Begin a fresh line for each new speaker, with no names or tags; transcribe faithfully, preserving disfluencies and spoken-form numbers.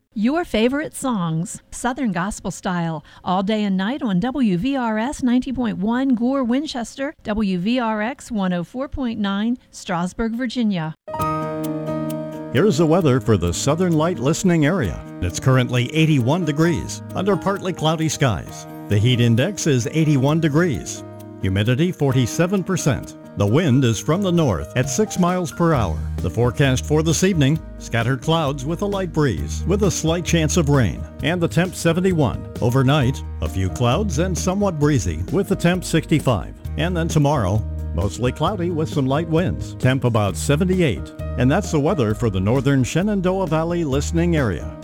Your favorite songs, Southern Gospel Style, all day and night on W V R S ninety point one Gore, Winchester, W V R X one oh four point nine, Strasburg, Virginia.
Here's the weather for the Southern Light listening area. It's currently eighty-one degrees under partly cloudy skies. The heat index is eighty-one degrees. Humidity forty-seven percent. The wind is from the north at six miles per hour. The forecast for this evening, scattered clouds with a light breeze with a slight chance of rain. And the temp seventy-one. Overnight, a few clouds and somewhat breezy with the temp sixty-five. And then tomorrow, mostly cloudy with some light winds. Temp about seventy-eight. And that's the weather for the northern Shenandoah Valley listening area.